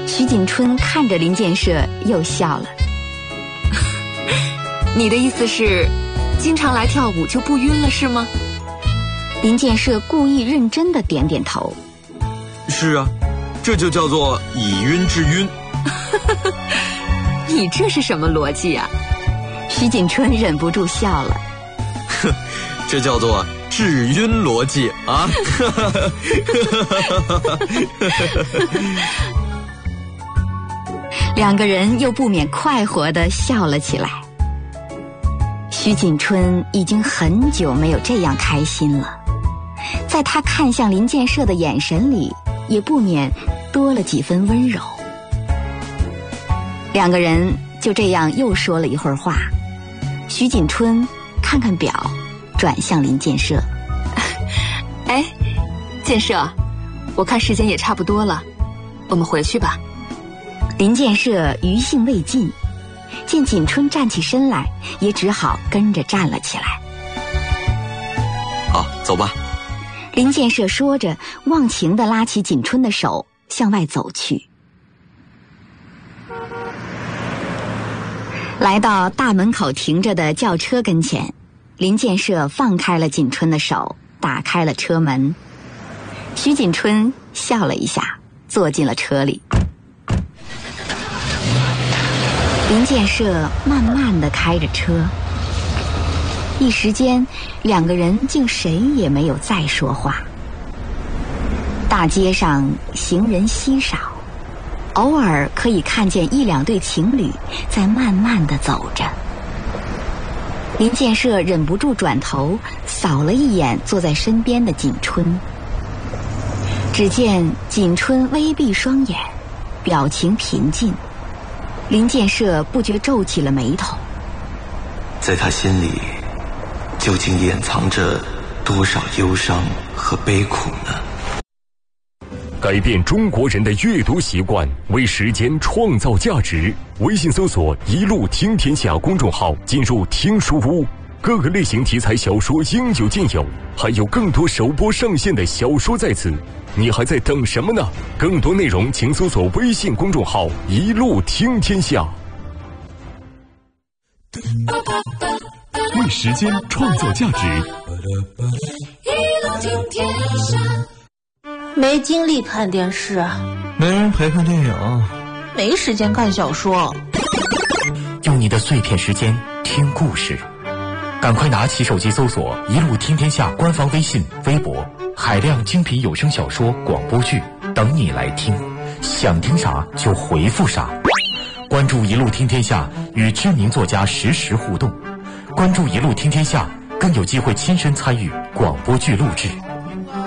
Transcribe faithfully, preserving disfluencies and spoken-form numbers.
徐锦春看着林建设又笑了。 你的意思是，经常来跳舞就不晕了是吗？ 林建设故意认真的点点头。 是啊，这就叫做以晕治晕。 你这是什么逻辑啊？ 徐锦春忍不住笑了。 哼，这叫做治晕逻辑啊！ 两个人又不免快活地笑了起来。徐锦春已经很久没有这样开心了，在他看向林建设的眼神里，也不免多了几分温柔。两个人就这样又说了一会儿话。徐锦春看看表，转向林建设。 哎，建设，我看时间也差不多了，我们回去吧。 林建设余兴未尽，见锦春站起身来，也只好跟着站了起来。 好，走吧。 林建设说着，忘情地拉起锦春的手向外走去。来到大门口停着的轿车跟前，林建设放开了锦春的手，打开了车门。徐锦春笑了一下，坐进了车里。林建设慢慢地开着车，一时间两个人竟谁也没有再说话。大街上行人稀少，偶尔可以看见一两对情侣在慢慢地走着。林建设忍不住转头扫了一眼坐在身边的锦春，只见锦春微闭双眼，表情平静。林建设不觉皱起了眉头， 在他心里究竟掩藏着多少忧伤和悲苦呢？ 改变中国人的阅读习惯，为时间创造价值。微信搜索一路听天下公众号，进入听书屋，各个类型题材小说应有尽有，还有更多首播上线的小说在此，你还在等什么呢？更多内容请搜索微信公众号一路听天下。为时间创造价值， 一路听天下。 没精力看电视， 没人陪看电影， 没时间看小说。 用你的碎片时间听故事，赶快拿起手机搜索一路听天下官方微信微博，海量精品有声小说广播剧等你来听，想听啥就回复啥。关注一路听天下，与知名作家实时互动，关注一路听天下更有机会亲身参与广播剧录制。